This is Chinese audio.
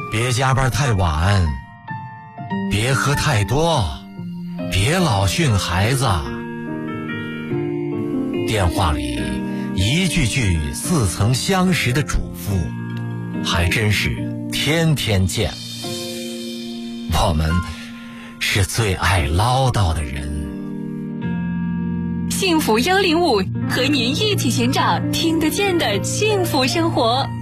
别加班太晚，别喝太多，别老训孩子。电话里一句句似曾相识的嘱咐，还真是天天见。我们是最爱唠叨的人。 幸福105和您一起寻找听得见的幸福生活。